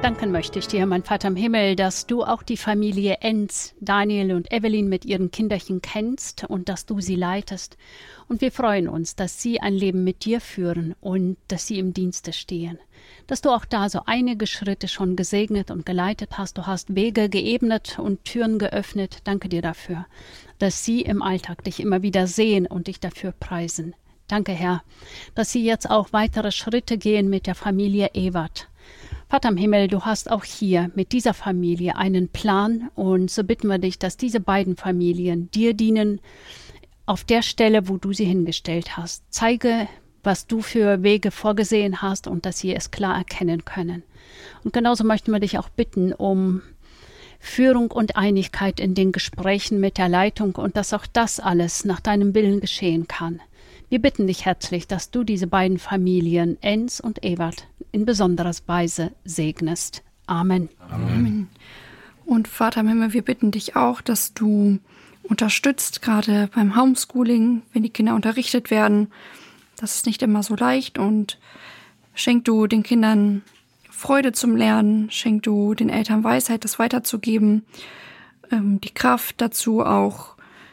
Danken möchte ich dir, mein Vater im Himmel, dass du auch die Familie Enz, Daniel und Evelyn mit ihren Kinderchen kennst und dass du sie leitest. Und wir freuen uns, dass sie ein Leben mit dir führen und dass sie im Dienste stehen. Dass du auch da so einige Schritte schon gesegnet und geleitet hast. Du hast Wege geebnet und Türen geöffnet. Danke dir dafür, dass sie im Alltag dich immer wieder sehen und dich dafür preisen. Danke, Herr, dass sie jetzt auch weitere Schritte gehen mit der Familie Ewert. Vater im Himmel, du hast auch hier mit dieser Familie einen Plan und so bitten wir dich, dass diese beiden Familien dir dienen auf der Stelle, wo du sie hingestellt hast. Zeige, was du für Wege vorgesehen hast und dass sie es klar erkennen können. Und genauso möchten wir dich auch bitten um Führung und Einigkeit in den Gesprächen mit der Leitung und dass auch das alles nach deinem Willen geschehen kann. Wir bitten dich herzlich, dass du diese beiden Familien, Enz und Ewert, in besonderer Weise segnest. Amen. Amen. Und Vater im Himmel, wir bitten dich auch, dass du unterstützt, gerade beim Homeschooling, wenn die Kinder unterrichtet werden. Das ist nicht immer so leicht und schenk du den Kindern Freude zum Lernen, schenk du den Eltern Weisheit, das weiterzugeben, die Kraft dazu auch,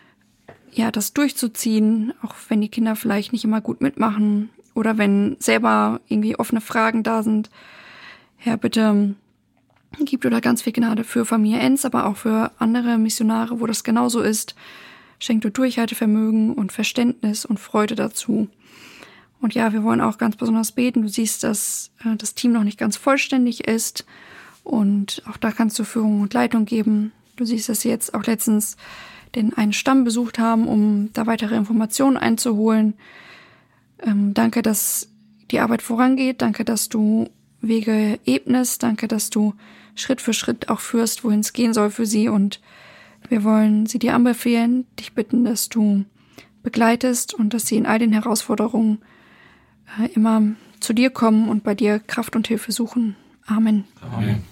das durchzuziehen, auch wenn die Kinder vielleicht nicht immer gut mitmachen oder wenn selber irgendwie offene Fragen da sind. Herr, bitte gib du da ganz viel Gnade für Familie Enz, aber auch für andere Missionare, wo das genauso ist. Schenk du Durchhaltevermögen und Verständnis und Freude dazu. Und ja, wir wollen auch ganz besonders beten. Du siehst, dass das Team noch nicht ganz vollständig ist und auch da kannst du Führung und Leitung geben. Du siehst, dass sie jetzt auch letztens einen Stamm besucht haben, um da weitere Informationen einzuholen. Danke, dass die Arbeit vorangeht. Danke, dass du Wege ebnest. Danke, dass du Schritt für Schritt auch führst, wohin es gehen soll für sie. Und wir wollen sie dir anbefehlen, dich bitten, dass du begleitest und dass sie in all den Herausforderungen immer zu dir kommen und bei dir Kraft und Hilfe suchen. Amen. Amen.